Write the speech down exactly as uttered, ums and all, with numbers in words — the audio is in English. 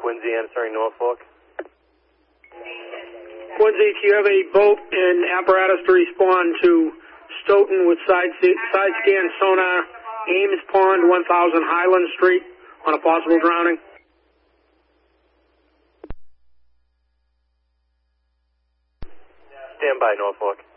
Quincy answering Norfolk. Quincy, do you have a boat and apparatus to respond to Stoughton with side, side scan sonar, Ames Pond, one thousand Highland Street, on a possible drowning? Stand by, Norfolk.